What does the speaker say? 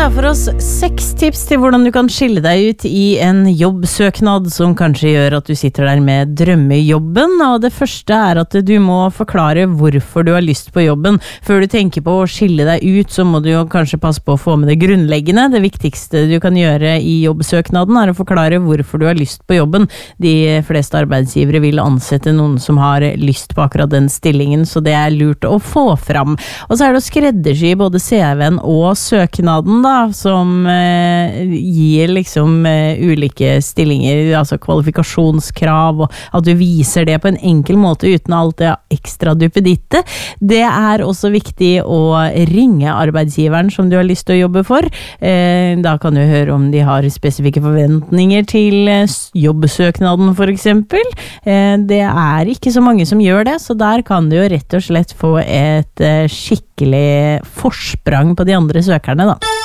tar for oss 6 tips til hvordan du kan skille deg ut i en jobbsøknad som kanskje gjør at du sitter der med drømmejobben. Og det første er at du må forklare hvorfor du har lyst på jobben. Før du tenker på å skille deg ut, så må du jo kanskje passe på å få med det grunnleggende. Det viktigste du kan gjøre i jobbsøknaden er å forklare hvorfor du har lyst på jobben. De fleste arbeidsgivere vil ansette noen som har lyst på akkurat den stillingen, så det er lurt å få fram. Og så er det å skreddersy både CV-en og søknaden da, som gir liksom ulike stillinger, altså kvalifikasjonskrav, og at du viser det på en enkel måte uten alt det ekstra duppeditte. Det er også viktig å ringe arbeidsgiveren som du har lyst til å jobbe for. Da kan du høre om de har spesifikke forventninger til jobbsøknaden for eksempel. Det er ikke så mange som gjør det, så der kan du jo rett og slett få et skikkelig forsprang på de andre søkerne da.